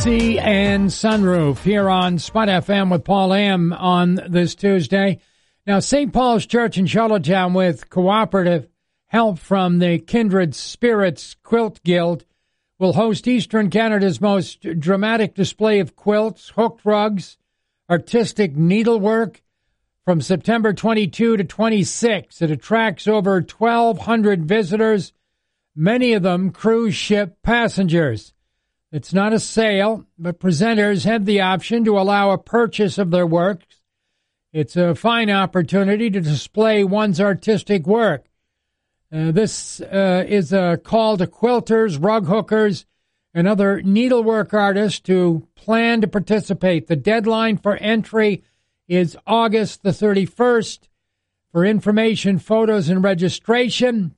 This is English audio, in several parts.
Sea and Sunroof here on Spud FM with Paul M. on this Tuesday. Now, St. Paul's Church in Charlottetown, with cooperative help from the Kindred Spirits Quilt Guild, will host Eastern Canada's most dramatic display of quilts, hooked rugs, artistic needlework from September 22 to 26. It attracts over 1,200 visitors, many of them cruise ship passengers. It's not a sale, but presenters have the option to allow a purchase of their works. It's a fine opportunity to display one's artistic work. This is a call to quilters, rug hookers, and other needlework artists to plan to participate. The deadline for entry is August the 31st. For information, photos, and registration,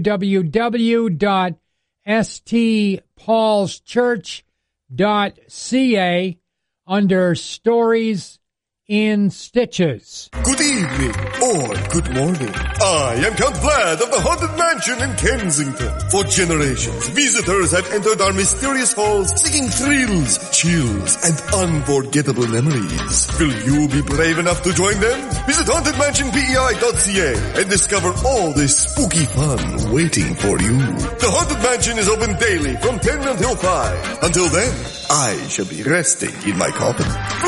www.stpaulschurch.ca under Stories in Stitches. Good evening or good morning. I am Count Vlad of the Haunted Mansion in Kensington. For generations, visitors have entered our mysterious halls seeking thrills, chills, and unforgettable memories. Will you be brave enough to join them? Visit hauntedmansionpei.ca and discover all this spooky fun waiting for you. The Haunted Mansion is open daily from 10 until 5. Until then, I shall be resting in my coffin.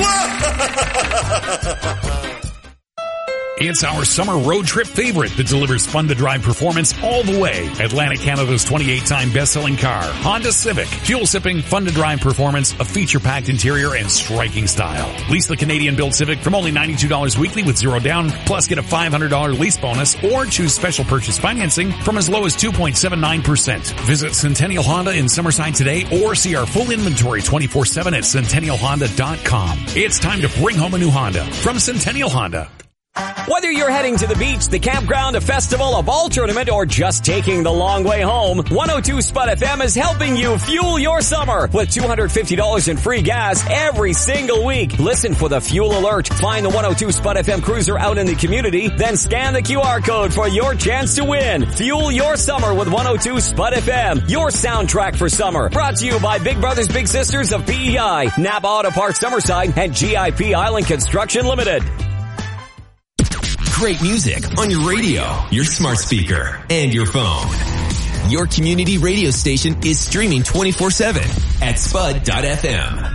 It's our summer road trip favorite that delivers fun-to-drive performance all the way. Atlantic Canada's 28-time best-selling car, Honda Civic. Fuel-sipping, fun-to-drive performance, a feature-packed interior, and striking style. Lease the Canadian-built Civic from only $92 weekly with zero down, plus get a $500 lease bonus, or choose special purchase financing from as low as 2.79%. Visit Centennial Honda in Summerside today, or see our full inventory 24/7 at CentennialHonda.com. It's time to bring home a new Honda from Centennial Honda. Whether you're heading to the beach, the campground, a festival, a ball tournament, or just taking the long way home, 102 Spud FM is helping you fuel your summer with $250 in free gas every single week. Listen for the fuel alert. Find the 102 Spud FM cruiser out in the community, then scan the QR code for your chance to win. Fuel your summer with 102 Spud FM, your soundtrack for summer. Brought to you by Big Brothers Big Sisters of PEI, Napa Auto Parts Summerside, and GIP Island Construction Limited. Great music on your radio, your smart speaker, and your phone. Your community radio station is streaming 24/7 at spud.fm.